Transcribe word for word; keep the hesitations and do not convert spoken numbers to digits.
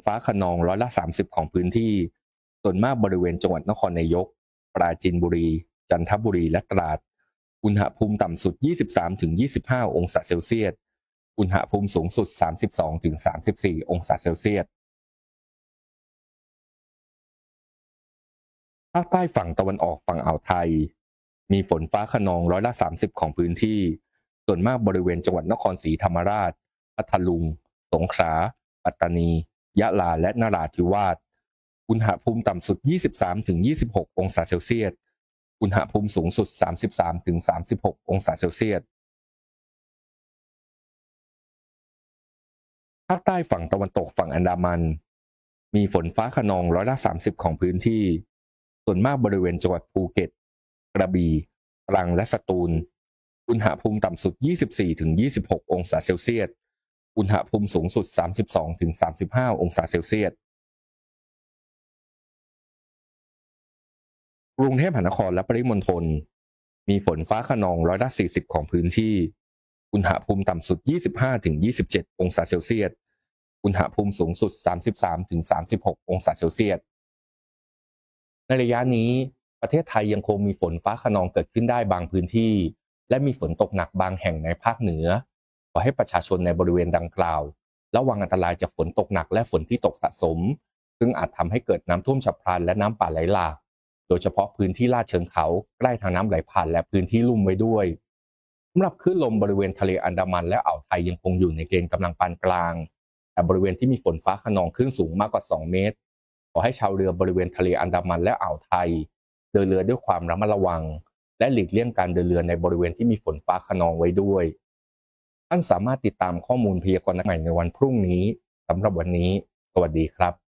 ฟ้าคะนองร้อยละสามสิบของพื้นที่ส่วนมากบริเวณจังหวัดนครนายกปราจีนบุรีจันทบุรีและตราดอุณหภูมิต่ำสุด ยี่สิบสามถึงยี่สิบห้า องศาเซลเซียสอุณหภูมิสูงสุด สามสิบสองถึงสามสิบสี่ องศาเซลเซียสภาคใต้ฝั่งตะวันออกฝั่งอ่าวไทยมีฝนฟ้าคะนองร้อยละสามสิบของพื้นที่ส่วนมากบริเวณจังหวัดนครศรีธรรมราชพัทลุงสงขลาปัตตานียะลาและนราธิวาสอุณหภูมิต่ำสุด ยี่สิบสามถึงยี่สิบหก องศาเซลเซียสอุณหภูมิสูงสุด สามสิบสามถึงสามสิบหก องศาเซลเซียสภาคใต้ฝั่งตะวันตกฝั่งอันดามันมีฝนฟ้าคะนองร้อยละสามสิบของพื้นที่ส่วนมากบริเวณจังหวัดภูเก็ตกระบี่ตรังและสตูลอุณหภูมิต่ำสุด ยี่สิบสี่ถึงยี่สิบหก องศาเซลเซียสอุณหภูมิสูงสุด สามสิบสองถึงสามสิบห้า องศาเซลเซียสกรุงเทพมหานครและปริมณฑลมีฝนฟ้าคะนองร้อยละสี่สิบของพื้นที่อุณหภูมิต่ำสุด ยี่สิบห้าถึงยี่สิบเจ็ด องศาเซลเซียสอุณหภูมิสูงสุด สามสิบสามถึงสามสิบหก องศาเซลเซียสในระยะนี้ประเทศไทยยังคงมีฝนฟ้าคะนองเกิดขึ้นได้บางพื้นที่และมีฝนตกหนักบางแห่งในภาคเหนือขอให้ประชาชนในบริเวณดังกล่าวระวังอันตรายจากฝนตกหนักและฝนที่ตกสะสมซึ่งอาจทำให้เกิดน้ำท่วมฉับพลันและน้ำป่าไหลหลากโดยเฉพาะพื้นที่ลาดเชิงเขาใกล้ทางน้ำไหลผ่านและพื้นที่ลุ่มไว้ด้วยสำหรับคลื่นลมบริเวณทะเลอันดามันและอ่าวไทยยังคงอยู่ในเกณฑ์กำลังปานกลางแต่บริเวณที่มีฝนฟ้าคะนองคลื่นสูงมากกว่าสองเมตรขอให้ชาวเรือบริเวณทะเลอันดามันและอ่าวไทยเดินเรือด้วยความระมัดระวังและหลีกเลี่ยงการเดินเรือในบริเวณที่มีฝนฟ้าคะนองไว้ด้วยท่านสามารถติดตามข้อมูลพยากรณ์อากาศใหม่ในวันพรุ่งนี้สำหรับวันนี้สวัสดีครับ